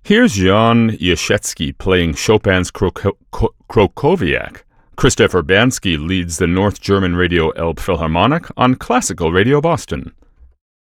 Here's Jan Jaszecki playing Chopin's Krokowiak. Christoph Urbanski leads the North German Radio Elbphilharmonic on Classical Radio Boston.